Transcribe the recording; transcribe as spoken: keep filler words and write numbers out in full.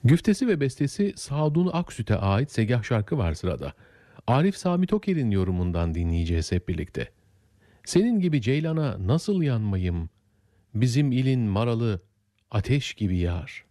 Güftesi ve bestesi Sadun Aksüt'e ait Segah şarkı var sırada. Arif Sami Toker'in yorumundan dinleyeceğiz hep birlikte. Senin gibi ceylana nasıl yanmayım, bizim ilin maralı ateş gibi yar.